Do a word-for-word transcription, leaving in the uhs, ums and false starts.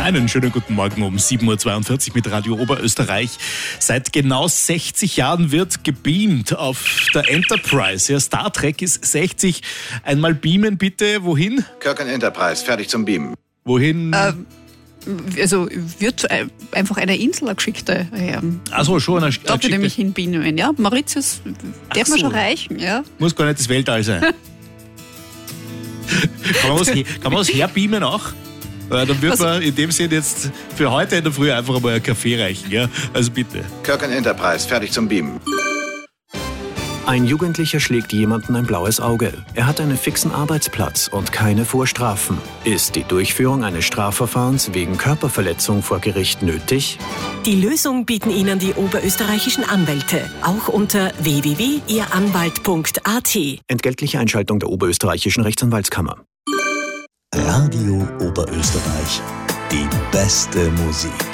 Einen schönen guten Morgen um sieben Uhr zweiundvierzig mit Radio Oberösterreich. Seit genau sechzig Jahren wird gebeamt auf der Enterprise. Ja, Star Trek ist sechzig. Einmal beamen bitte. Wohin? Kirken Enterprise, fertig zum Beamen. Wohin? Ähm, also wird einfach eine Insel eine geschickte her. Achso, schon eine, eine Da würde ich mich hinbeamen, ja. Mauritius darf man so. schon reichen, ja. Muss gar nicht das Weltall sein. Kann man was, her, kann man was herbeamen auch? Äh, dann wird Also, man in dem Sinne jetzt für heute in der Früh einfach mal einen Kaffee reichen. Ja? Also bitte. Kirken Enterprise, fertig zum Beamen. Ein Jugendlicher schlägt jemandem ein blaues Auge. Er hat einen fixen Arbeitsplatz und keine Vorstrafen. Ist die Durchführung eines Strafverfahrens wegen Körperverletzung vor Gericht nötig? Die Lösung bieten Ihnen die oberösterreichischen Anwälte. Auch unter w w w punkt ihr anwalt punkt a t. Entgeltliche Einschaltung der Oberösterreichischen Rechtsanwaltskammer. Radio Oberösterreich. Die beste Musik.